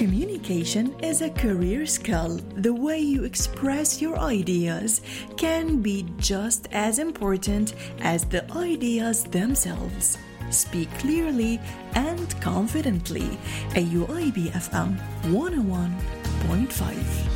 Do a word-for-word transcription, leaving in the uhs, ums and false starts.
Communication is a career skill. The way you express your ideas can be just as important as the ideas themselves. Speak clearly and confidently. A U I B F M one oh one point five.